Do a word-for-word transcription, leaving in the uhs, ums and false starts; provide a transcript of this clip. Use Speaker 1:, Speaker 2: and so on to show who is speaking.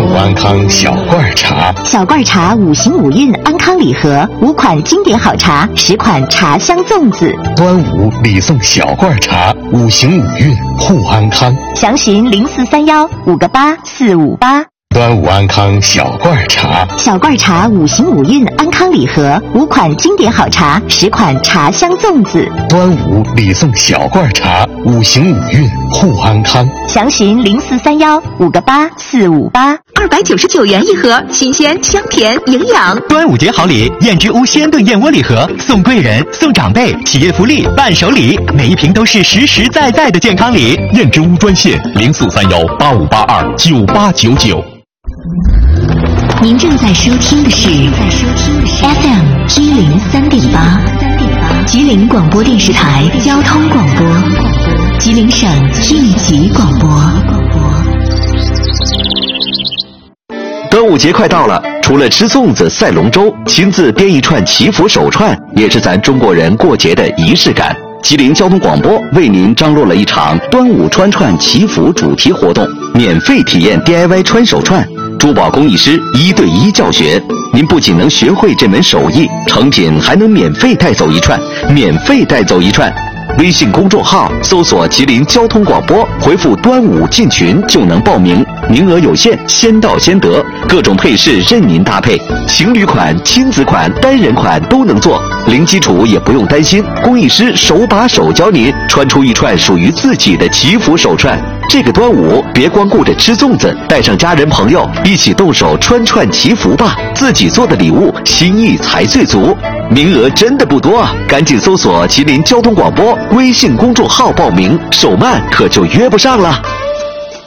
Speaker 1: 午安康小罐茶，
Speaker 2: 小罐茶五行五运安康礼盒，五款经典好茶，十款茶香粽子。
Speaker 1: 端午礼送小罐茶，五行五运护安康。
Speaker 2: 详询零四三幺五个八四五八。
Speaker 1: 端午安康小罐茶，
Speaker 2: 小罐茶五行五运安康礼盒，五款经典好茶，十款茶香粽子。
Speaker 1: 端午礼送小罐茶，五行五运护安康。
Speaker 2: 详询零四三幺五个八四五八。二百九十九元一盒，新鲜香甜营养。
Speaker 3: 端午节好礼，燕之屋鲜炖燕窝礼盒，送贵人、送长辈，企业福利、伴手礼，每一瓶都是实实在在的健康礼。
Speaker 4: 燕之屋专线零四三幺八五八二九八九九。
Speaker 2: 您正在收听的是 F M 一零三点八，吉林广播电视台交通广播，吉林省应急广播。
Speaker 5: 端午节快到了，除了吃粽子、赛龙舟，亲自编一串祈福手串，也是咱中国人过节的仪式感。吉林交通广播为您张罗了一场端午穿串祈福主题活动，免费体验 D I Y 穿手串，珠宝工艺师一对一教学。您不仅能学会这门手艺，成品还能免费带走一串，免费带走一串。微信公众号搜索吉林交通广播，回复端午进群就能报名，名额有限，先到先得，各种配饰任您搭配，情侣款、亲子款、单人款都能做，零基础也不用担心，工艺师手把手教您穿出一串属于自己的祈福手串。这个端午别光顾着吃粽子，带上家人朋友一起动手穿串祈福吧，自己做的礼物心意才最足。名额真的不多啊，赶紧搜索吉林交通广播微信公众号报名，手慢可就约不上了。